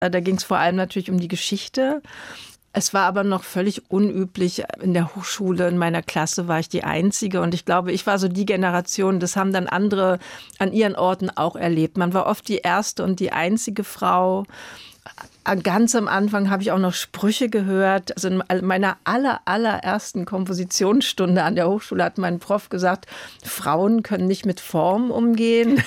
Da ging es vor allem natürlich um die Geschichte. Es war aber noch völlig unüblich. In der Hochschule, in meiner Klasse war ich die Einzige. Und ich glaube, ich war so die Generation, das haben dann andere an ihren Orten auch erlebt. Man war oft die erste und die einzige Frau. Ganz am Anfang habe ich auch noch Sprüche gehört. Also in meiner allerersten Kompositionsstunde an der Hochschule hat mein Prof gesagt, Frauen können nicht mit Form umgehen.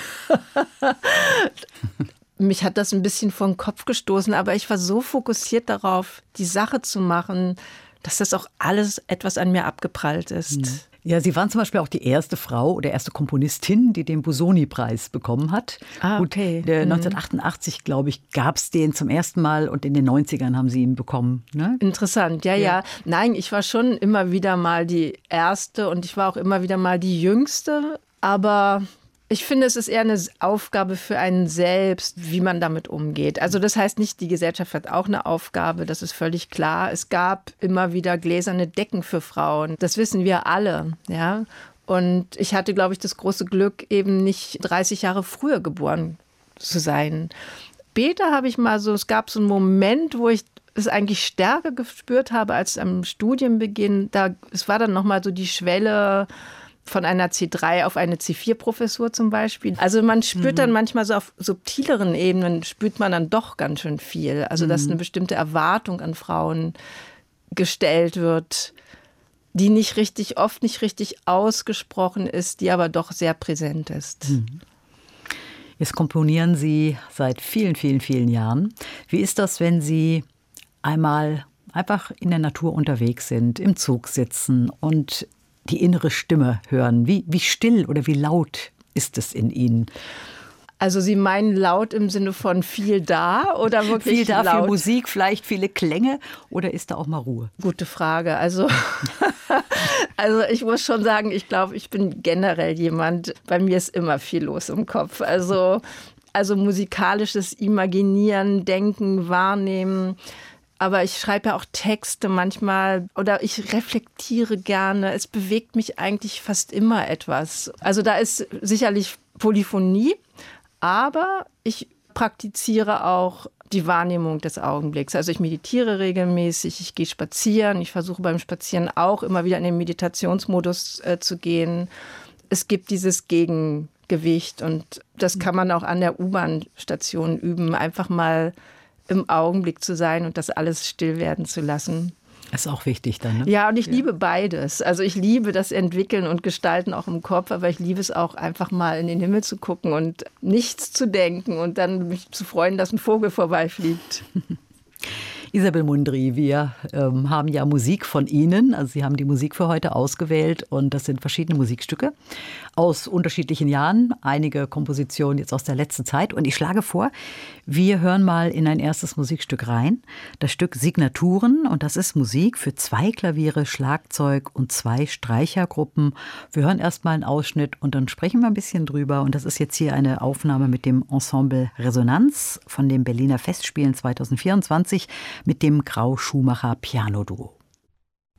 Mich hat das ein bisschen vor den Kopf gestoßen, aber ich war so fokussiert darauf, die Sache zu machen, dass das auch alles etwas an mir abgeprallt ist. Ja, Sie waren zum Beispiel auch die erste Frau oder erste Komponistin, die den Busoni-Preis bekommen hat. Okay. Gut, 1988, glaube ich, gab es den zum ersten Mal und in den 90ern haben Sie ihn bekommen. Ne? Interessant, ja. Nein, ich war schon immer wieder mal die Erste und ich war auch immer wieder mal die Jüngste, aber ich finde, es ist eher eine Aufgabe für einen selbst, wie man damit umgeht. Also das heißt nicht, die Gesellschaft hat auch eine Aufgabe, das ist völlig klar. Es gab immer wieder gläserne Decken für Frauen. Das wissen wir alle, ja. Und ich hatte, glaube ich, das große Glück, eben nicht 30 Jahre früher geboren zu sein. Später habe ich mal es gab so einen Moment, wo ich es eigentlich stärker gespürt habe als am Studienbeginn. Es war dann nochmal so die Schwelle von einer C3 auf eine C4-Professur zum Beispiel. Also man spürt dann manchmal so auf subtileren Ebenen, spürt man dann doch ganz schön viel. Also dass eine bestimmte Erwartung an Frauen gestellt wird, die oft nicht richtig ausgesprochen ist, die aber doch sehr präsent ist. Jetzt komponieren Sie seit vielen, vielen, vielen Jahren. Wie ist das, wenn Sie einfach in der Natur unterwegs sind, im Zug sitzen und die innere Stimme hören? Wie still oder wie laut ist es in Ihnen? Also Sie meinen laut im Sinne von viel da oder wirklich viel da, laut? viel Musik, vielleicht viele Klänge oder ist da auch mal Ruhe? Gute Frage. Also ich muss schon sagen, ich glaube, ich bin generell jemand, bei mir ist immer viel los im Kopf. Also musikalisches Imaginieren, Denken, Wahrnehmen. Aber ich schreibe ja auch Texte manchmal oder ich reflektiere gerne. Es bewegt mich eigentlich fast immer etwas. Also da ist sicherlich Polyphonie, aber ich praktiziere auch die Wahrnehmung des Augenblicks. Also ich meditiere regelmäßig, ich gehe spazieren. Ich versuche beim Spazieren auch immer wieder in den Meditationsmodus zu gehen. Es gibt dieses Gegengewicht und das kann man auch an der U-Bahn-Station üben, einfach mal im Augenblick zu sein und das alles still werden zu lassen. Ist auch wichtig dann, ne? Ja, und ich liebe beides. Also ich liebe das Entwickeln und Gestalten auch im Kopf, aber ich liebe es auch einfach mal in den Himmel zu gucken und nichts zu denken und dann mich zu freuen, dass ein Vogel vorbeifliegt. Isabel Mundry, wir haben ja Musik von Ihnen. Also Sie haben die Musik für heute ausgewählt und das sind verschiedene Musikstücke aus unterschiedlichen Jahren. Einige Kompositionen jetzt aus der letzten Zeit. Und ich schlage vor, wir hören mal in ein erstes Musikstück rein. Das Stück Signaturen und das ist Musik für 2 Klaviere, Schlagzeug und 2 Streichergruppen. Wir hören erst mal einen Ausschnitt und dann sprechen wir ein bisschen drüber. Und das ist jetzt hier eine Aufnahme mit dem Ensemble Resonanz von den Berliner Festspielen 2024 mit dem Grau-Schumacher Piano-Duo.